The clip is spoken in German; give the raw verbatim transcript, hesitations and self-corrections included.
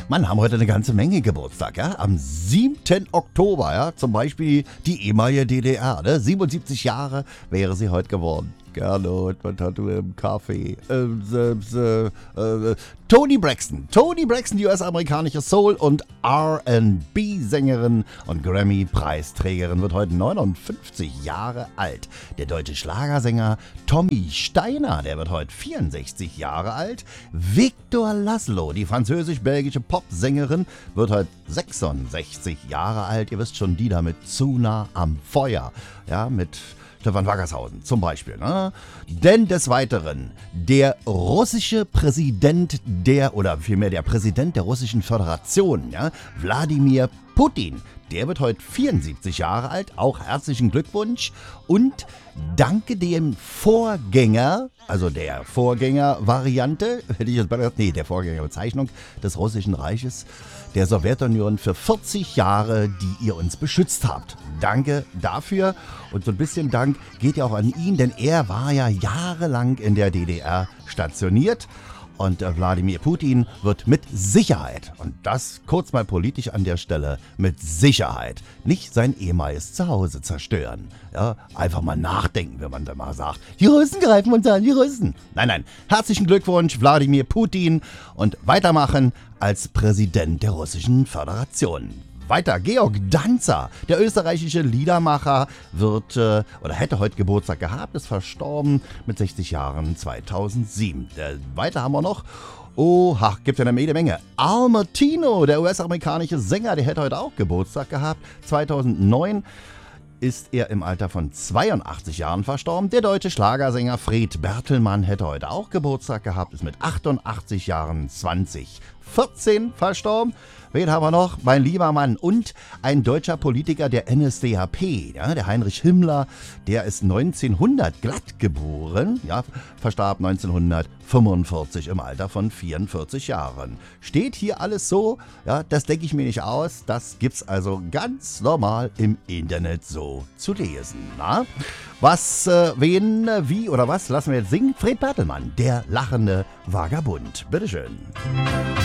Mann, haben heute eine ganze Menge Geburtstag, ja? Am siebten Oktober, ja? Zum Beispiel die ehemalige D D R, ne? siebenundsiebzig Jahre wäre sie heute geworden. Gernot, was hat du im Kaffee? Äh, äh, äh, äh, Toni Braxton. Toni Braxton, die U S-amerikanische Soul- und R and B-Sängerin und Grammy-Preisträgerin, wird heute neunundfünfzig Jahre alt. Der deutsche Schlagersänger Tommy Steiner, der wird heute vierundsechzig Jahre alt. Victor Laszlo, die französisch-belgische Popsängerin, wird heute sechsundsechzig Jahre alt. Ihr wisst schon, die da mit Zu nah am Feuer. Ja, mit Stefan Wackershausen zum Beispiel. Ne? Denn des Weiteren, der russische Präsident der, oder vielmehr der Präsident der Russischen Föderation, ja, Wladimir Putin, der wird heute vierundsiebzig Jahre alt. Auch herzlichen Glückwunsch. Und danke dem Vorgänger, also der Vorgängervariante, hätte ich jetzt besser gesagt, nee, der Vorgängerbezeichnung des Russischen Reiches, der Sowjetunion für vierzig Jahre, die ihr uns beschützt habt. Danke dafür. Und so ein bisschen Dank geht ja auch an ihn, denn er war ja jahrelang in der D D R stationiert. Und äh, Wladimir Putin wird mit Sicherheit, und das kurz mal politisch an der Stelle, mit Sicherheit nicht sein ehemaliges Zuhause zerstören. Ja, einfach mal nachdenken, wenn man da mal sagt, die Russen greifen uns an, die Russen. Nein, nein, herzlichen Glückwunsch, Wladimir Putin, und weitermachen als Präsident der Russischen Föderation. Weiter, Georg Danzer, der österreichische Liedermacher, wird äh, oder hätte heute Geburtstag gehabt, ist verstorben mit sechzig Jahren zweitausendsieben. Äh, weiter haben wir noch, oha, gibt ja eine jede Menge. Al Martino, der U S-amerikanische Sänger, der hätte heute auch Geburtstag gehabt. zweitausendneun ist er im Alter von zweiundachtzig Jahren verstorben. Der deutsche Schlagersänger Fred Bertelmann hätte heute auch Geburtstag gehabt, ist mit achtundachtzig Jahren zweitausendvierzehn verstorben. Wen haben wir noch? Mein lieber Mann. Und ein deutscher Politiker der N S D A P, ja, der Heinrich Himmler, der ist neunzehnhundert glatt geboren, ja, verstarb neunzehnhundertfünfundvierzig im Alter von vierundvierzig Jahren. Steht hier alles so? Ja, das denke ich mir nicht aus. Das gibt's also ganz normal im Internet so zu lesen. Na? Was, äh, wen, wie oder was lassen wir jetzt singen? Fred Bertelmann, der lachende Vagabund. Bitteschön.